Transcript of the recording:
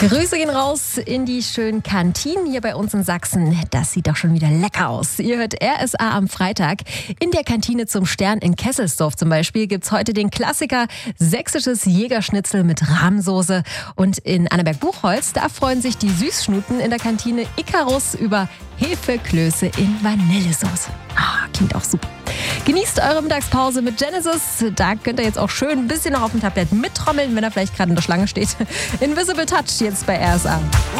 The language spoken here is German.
Grüße gehen raus in die schönen Kantinen hier bei uns in Sachsen. Das sieht doch schon wieder lecker aus. Ihr hört RSA am Freitag. In der Kantine zum Stern in Kesselsdorf zum Beispiel gibt es heute den Klassiker sächsisches Jägerschnitzel mit Rahmsoße. Und in Annaberg-Buchholz, da freuen sich die Süßschnuten in der Kantine Icarus über Hefeklöße in Vanillesoße. Klingt auch super. Genießt eure Mittagspause mit Genesis. Da könnt ihr jetzt auch schön ein bisschen noch auf dem Tablett mittrommeln, wenn er vielleicht gerade in der Schlange steht. Invisible Touch jetzt bei RSA.